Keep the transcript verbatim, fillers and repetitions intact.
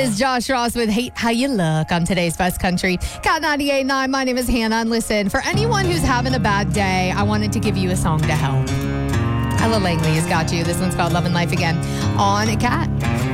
Is Josh Ross with Hate How You Look on today's Best Country. Cat ninety-eight point nine. My name is Hannah. And listen, for anyone who's having a bad day, I wanted to give you a song to help. Ella Langley has got you. This one's called Love and Life Again on Cat.